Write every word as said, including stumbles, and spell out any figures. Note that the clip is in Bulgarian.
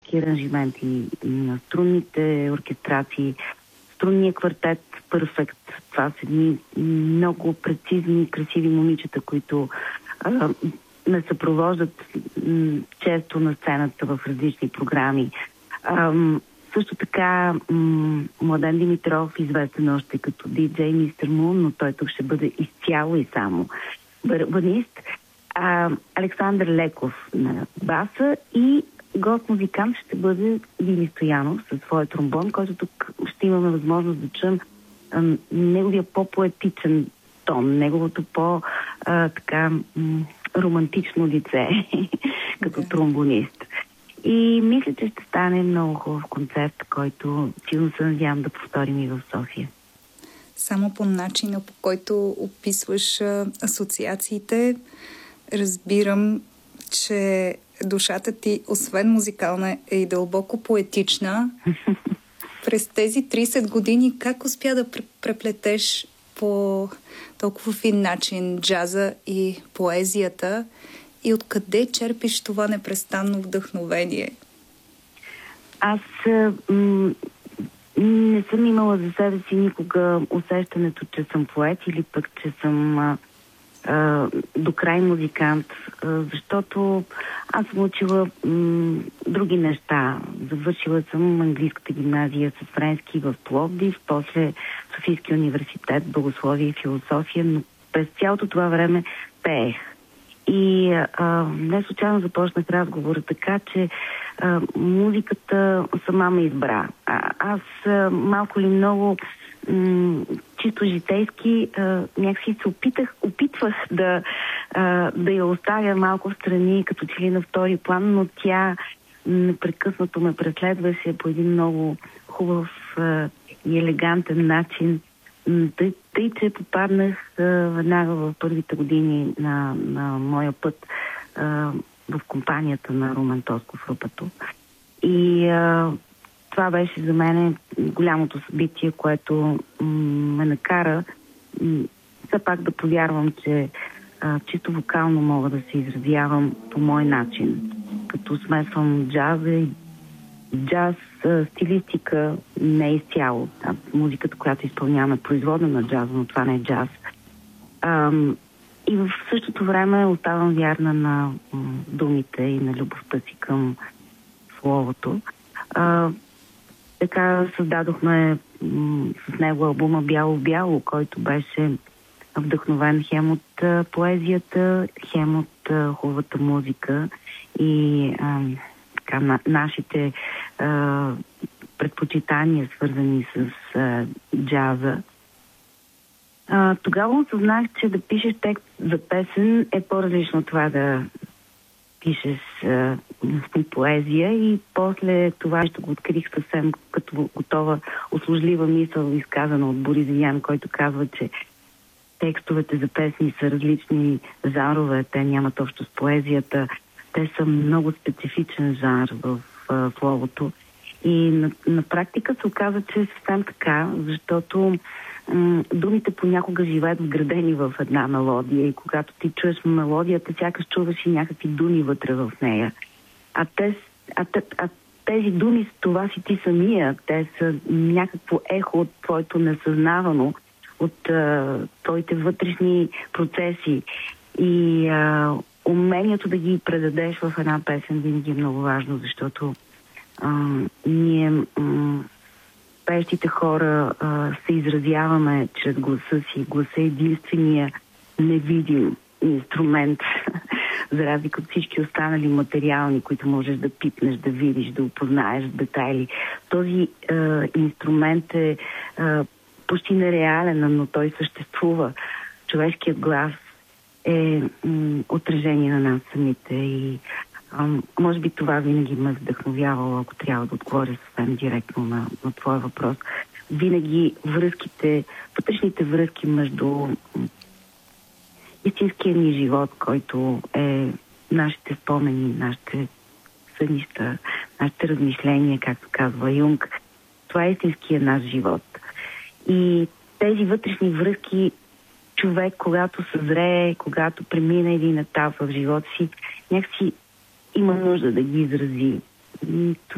всички аранжименти на струнните оркестрации. Струнния квартет перфект. Това са едни много прецизни, красиви момичета, които а, ме съпровождат м, често на сцената в различни програми. А, също така м, Младен Димитров, известен още като диджей Мистер Мун, но той тук ще бъде изцяло и само барабанист. А, Александър Леков на баса и гост-музикант ще бъде Вили Стоянов със своя тромбон, който тук ще имаме възможност да чуем а, неговия по-поетичен тон, неговото по-така романтично лице като да. тромбонист. И мисля, че ще стане много хубав концерт, който силно се надявам да повторим и в София. Само по начина, по който описваш а, асоциациите, разбирам, че душата ти, освен музикална, е и дълбоко поетична. През тези трийсет години как успя да преплетеш по толкова фин начин джаза и поезията и откъде черпиш това непрестанно вдъхновение? Аз м- не съм имала за себе си никога усещането, че съм поет или пък, че съм а, а, до край музикант, а, защото аз съм учила м- други неща. Завършила съм английската гимназия с френски в Пловдив, после Софийския университет, богословие и философия, но през цялото това време пеех. И а, не случайно започнах разговора така, че а, музиката сама ме избра. А, аз а, малко ли много м- чисто житейски а, някакси се опитах, опитвах да, а, да я оставя малко в страни, като че ли на втори план, но тя непрекъснато ме преследваше по един много хубав а, и елегантен начин. Тъй, тъй че попаднах а, веднага в първите години на, на моя път а, в компанията на Румен Тосков Рупато. И а, това беше за мен голямото събитие, което м- ме накара м- все пак да повярвам, че а, чисто вокално мога да се изразявам по мой начин. Като смесвам джаза и джаз, стилистика не е изцяло. А, музиката, която изпълняваме, производна на джаза, но това не е джаз. А, и в същото време оставам вярна на м, думите и на любовта си към словото. А, така създадохме м, с него албума Бяло в бяло, който беше вдъхновен хем от а, поезията, хем от а, хубавата музика и а, така, на, нашите а, предпочитания, свързани с а, джаза. А, тогава осъзнах, че да пишеш текст за песен е по-различно от това да пишеш а, поезия и после това ще го открих съвсем като готова услужлива мисъл, изказана от Борис Виян, който казва, че текстовете за песни са различни жанрове, те нямат общо с поезията. Те са много специфичен жанр в а, словото. И на, на практика се оказа, че е съвсем така, защото м- думите понякога живеят вградени в една мелодия и когато ти чуеш мелодията, сякаш чуваш и някакви думи вътре в нея. А, те, а, те, а тези думи с това си ти самия. Те са някакво ехо от твоето несъзнавано, от а, твоите вътрешни процеси. И а, умението да ги предадеш в една песен винаги е много важно, защото а, ние м- пеещите хора а, се изразяваме чрез гласа си. Гласа е единствения невидим инструмент, за разлика от всички останали материални, които можеш да пипнеш, да видиш, да опознаеш в детайли. Този а, инструмент е а, почти нереален, но той съществува. Човешкият глас е м- отражение на нас самите и а, може би това винаги ме вдъхновявало, ако трябва да отговоря съвсем директно на, на твоя въпрос. Винаги връзките, вътрешните връзки между истинския ни живот, който е нашите спомени, нашите сънища, нашите размишления, както казва Юнг, това е истинския наш живот. И тези вътрешни връзки човек, когато съзрее, когато премине един етап в живота си, някакси има нужда да ги изрази.